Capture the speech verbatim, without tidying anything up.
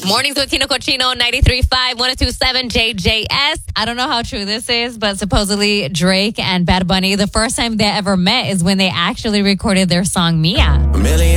Mornings with Tino Cochino, ninety-three point five, one oh two point seven J J S. I don't know how true this is, but supposedly Drake and Bad Bunny, the first time they ever met is when they actually recorded their song Mia. A million